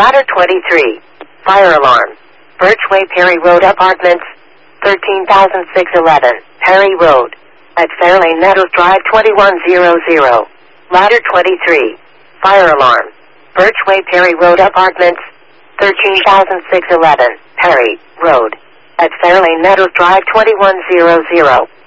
Ladder 23. Fire alarm. Birchway Perry Road Apartments, 13,611, Perry Road. At Fairlane Meadows Drive 2100. Ladder 23. Fire alarm. Birchway Perry Road Apartments, 13,611, Perry Road. At Fairlane Meadows Drive 2100.